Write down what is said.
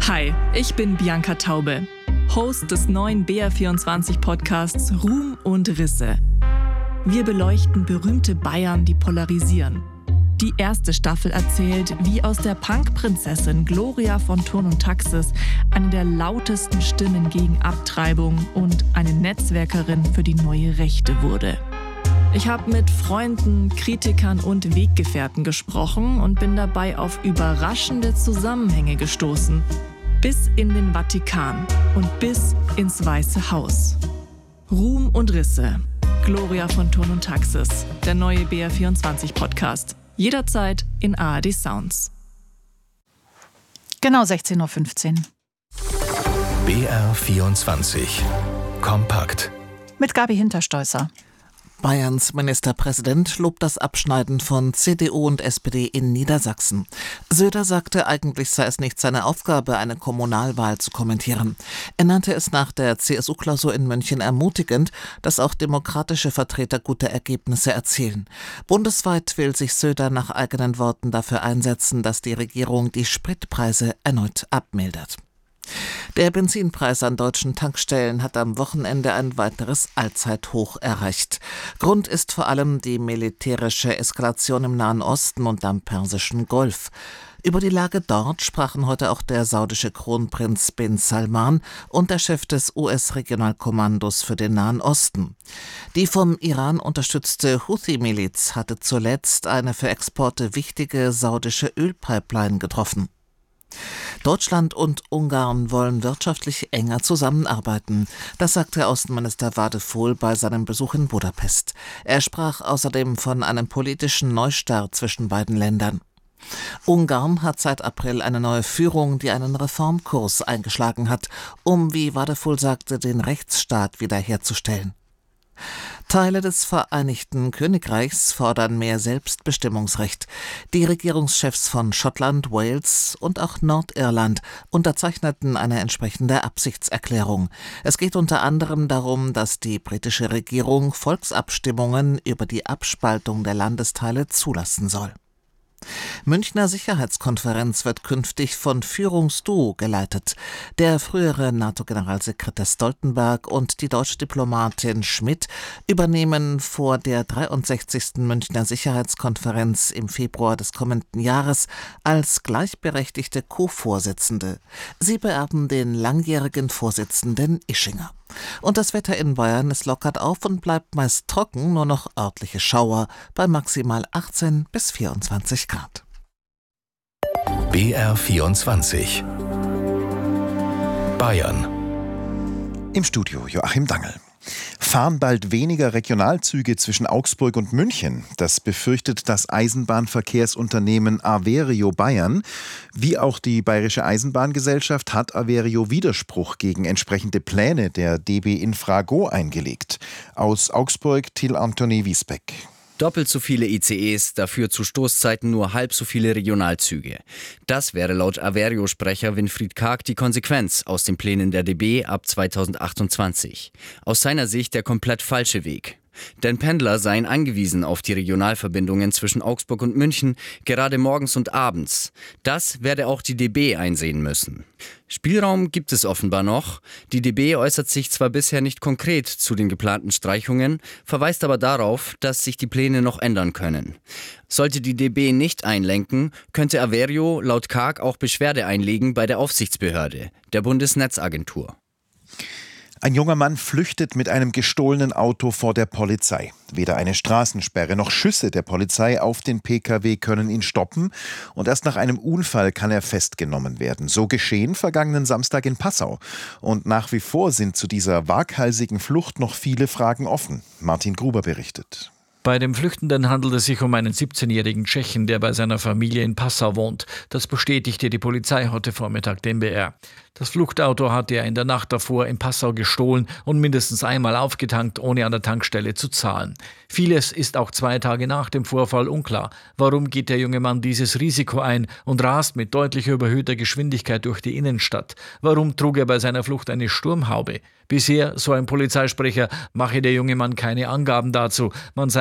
Hi, ich bin Bianca Taube, Host des neuen BR24-Podcasts Ruhm und Risse. Wir beleuchten berühmte Bayern, die polarisieren. Die erste Staffel erzählt, wie aus der Punk-Prinzessin Gloria von Thurn und Taxis eine der lautesten Stimmen gegen Abtreibung und eine Netzwerkerin für die neue Rechte wurde. Ich habe mit Freunden, Kritikern und Weggefährten gesprochen und bin dabei auf überraschende Zusammenhänge gestoßen. Bis in den Vatikan und bis ins Weiße Haus. Ruhm und Risse. Gloria von Thurn und Taxis. Der neue BR24-Podcast. Jederzeit in ARD Sounds. Genau 16.15 Uhr. BR24 Kompakt. Mit Gabi Hinterstoisser. Bayerns Ministerpräsident lobt das Abschneiden von CDU und SPD in Niedersachsen. Söder sagte, eigentlich sei es nicht seine Aufgabe, eine Kommunalwahl zu kommentieren. Er nannte es nach der CSU-Klausur in München ermutigend, dass auch demokratische Vertreter gute Ergebnisse erzielen. Bundesweit will sich Söder nach eigenen Worten dafür einsetzen, dass die Regierung die Spritpreise erneut abmildert. Der Benzinpreis an deutschen Tankstellen hat am Wochenende ein weiteres Allzeithoch erreicht. Grund ist vor allem die militärische Eskalation im Nahen Osten und am Persischen Golf. Über die Lage dort sprachen heute auch der saudische Kronprinz bin Salman und der Chef des US-Regionalkommandos für den Nahen Osten. Die vom Iran unterstützte Houthi-Miliz hatte zuletzt eine für Exporte wichtige saudische Ölpipeline getroffen. Deutschland und Ungarn wollen wirtschaftlich enger zusammenarbeiten. Das sagte Außenminister Wadephol bei seinem Besuch in Budapest. Er sprach außerdem von einem politischen Neustart zwischen beiden Ländern. Ungarn hat seit April eine neue Führung, die einen Reformkurs eingeschlagen hat, um, wie Wadephol sagte, den Rechtsstaat wiederherzustellen. Teile des Vereinigten Königreichs fordern mehr Selbstbestimmungsrecht. Die Regierungschefs von Schottland, Wales und auch Nordirland unterzeichneten eine entsprechende Absichtserklärung. Es geht unter anderem darum, dass die britische Regierung Volksabstimmungen über die Abspaltung der Landesteile zulassen soll. Münchner Sicherheitskonferenz wird künftig von Führungsduo geleitet. Der frühere NATO-Generalsekretär Stoltenberg und die deutsche Diplomatin Schmidt übernehmen vor der 63. Münchner Sicherheitskonferenz im Februar des kommenden Jahres als gleichberechtigte Co-Vorsitzende. Sie beerben den langjährigen Vorsitzenden Ischinger. Und das Wetter in Bayern, es lockert auf und bleibt meist trocken, nur noch örtliche Schauer bei maximal 18 bis 24 Grad. BR24 Bayern. Im Studio Joachim Dangel. Fahren bald weniger Regionalzüge zwischen Augsburg und München. Das befürchtet das Eisenbahnverkehrsunternehmen Averio Bayern. Wie auch die Bayerische Eisenbahngesellschaft hat Averio Widerspruch gegen entsprechende Pläne der DB Infrago eingelegt. Aus Augsburg Till Anthony Wiesbeck. Doppelt so viele ICEs, dafür zu Stoßzeiten nur halb so viele Regionalzüge. Das wäre laut Averio-Sprecher Winfried Karg die Konsequenz aus den Plänen der DB ab 2028. Aus seiner Sicht der komplett falsche Weg. Denn Pendler seien angewiesen auf die Regionalverbindungen zwischen Augsburg und München, gerade morgens und abends. Das werde auch die DB einsehen müssen. Spielraum gibt es offenbar noch. Die DB äußert sich zwar bisher nicht konkret zu den geplanten Streichungen, verweist aber darauf, dass sich die Pläne noch ändern können. Sollte die DB nicht einlenken, könnte Averio laut Karg auch Beschwerde einlegen bei der Aufsichtsbehörde, der Bundesnetzagentur. Ein junger Mann flüchtet mit einem gestohlenen Auto vor der Polizei. Weder eine Straßensperre noch Schüsse der Polizei auf den Pkw können ihn stoppen. Und erst nach einem Unfall kann er festgenommen werden. So geschehen vergangenen Samstag in Passau. Und nach wie vor sind zu dieser waghalsigen Flucht noch viele Fragen offen. Martin Gruber berichtet. Bei dem Flüchtenden handelt es sich um einen 17-jährigen Tschechen, der bei seiner Familie in Passau wohnt. Das bestätigte die Polizei heute Vormittag dem BR. Das Fluchtauto hatte er in der Nacht davor in Passau gestohlen und mindestens einmal aufgetankt, ohne an der Tankstelle zu zahlen. Vieles ist auch 2 Tage nach dem Vorfall unklar. Warum geht der junge Mann dieses Risiko ein und rast mit deutlich überhöhter Geschwindigkeit durch die Innenstadt? Warum trug er bei seiner Flucht eine Sturmhaube? Bisher, so ein Polizeisprecher, mache der junge Mann keine Angaben dazu. Man sei